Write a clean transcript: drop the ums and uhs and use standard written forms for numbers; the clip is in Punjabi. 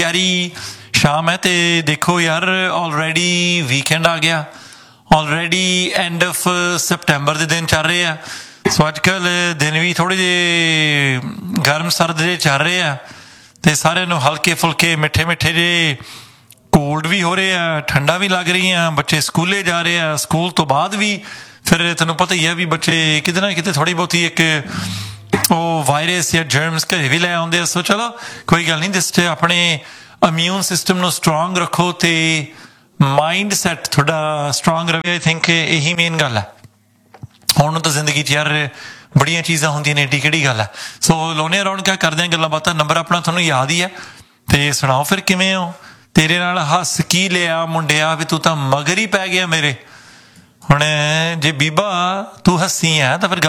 ਤਿਆਰੀ ਸ਼ਾਮ ਹੈ ਤੇ ਦੇਖੋ ਯਾਰ ਆਲਰੇਡੀ ਵੀਕਐਂਡ ਆ ਗਿਆ ਆਲਰੇਡੀ ਐਂਡ ਆਫ ਸਪਟੈਂਬਰ ਦੇ ਦਿਨ ਚੱਲ ਰਹੇ ਆ ਸੋ ਅੱਜ ਕੱਲ੍ਹ ਦਿਨ ਵੀ ਥੋੜ੍ਹੇ ਜਿਹੇ ਗਰਮ ਸਰਦ ਜਿਹੇ ਚੱਲ ਰਹੇ ਆ ਅਤੇ ਸਾਰਿਆਂ ਨੂੰ ਹਲਕੇ ਫੁਲਕੇ ਮਿੱਠੇ ਮਿੱਠੇ ਜਿਹੇ ਕੋਲਡ ਵੀ ਹੋ ਰਹੇ ਆ ਠੰਡਾਂ ਵੀ ਲੱਗ ਰਹੀਆਂ ਬੱਚੇ ਸਕੂਲੇ ਜਾ ਰਹੇ ਆ ਸਕੂਲ ਤੋਂ ਬਾਅਦ ਵੀ ਫਿਰ ਤੈਨੂੰ ਪਤਾ ਹੀ ਆ ਵੀ ਬੱਚੇ ਕਿਤੇ ਨਾ ਕਿਤੇ ਥੋੜ੍ਹੀ ਬਹੁਤੀ ਇੱਕ ਉਹ ਵਾਇਰਸ ਜਾਂ ਜਰਮਸ ਘਰੇ ਵੀ ਲੈ ਆਉਂਦੇ ਆ ਸੋ ਚਲੋ ਕੋਈ ਗੱਲ ਨਹੀਂ ਜਿਸ 'ਚ ਆਪਣੇ ਇਮਿਊਨ ਸਿਸਟਮ ਨੂੰ ਸਟਰੋਂਗ ਰੱਖੋ ਅਤੇ ਮਾਈਂਡ ਸੈੱਟ ਤੁਹਾਡਾ ਸਟਰੋਂਗ ਰਹੇ ਆਈ ਥਿੰਕ ਇਹੀ ਮੇਨ ਗੱਲ ਹੈ ਹੁਣ ਤਾਂ ਜ਼ਿੰਦਗੀ 'ਚ ਯਾਰ ਬੜੀਆਂ ਚੀਜ਼ਾਂ ਹੁੰਦੀਆਂ ਨੇ ਏਡੀ ਕਿਹੜੀ ਗੱਲ ਹੈ ਸੋ ਲਾਉਂਦੇ ਰੌਣਕਾਂ ਕਰਦੇ ਹਾਂ ਗੱਲਾਂ ਬਾਤਾਂ ਨੰਬਰ ਆਪਣਾ ਤੁਹਾਨੂੰ ਯਾਦ ਹੀ ਹੈ ਅਤੇ ਸੁਣਾਓ ਫਿਰ ਕਿਵੇਂ ਹੋ ਤੇਰੇ ਨਾਲ ਹੱਸ ਕੀ ਲਿਆ ਮੁੰਡਿਆ ਵੀ ਤੂੰ ਤਾਂ ਮਗਰ ਹੀ ਪੈ ਗਿਆ ਮੇਰੇ ਹੁਣ ਜੇ ਬੀਬਾ ਤੂੰ ਹੱਸੀ ਹੈ ਤਾਂ ਫਿਰ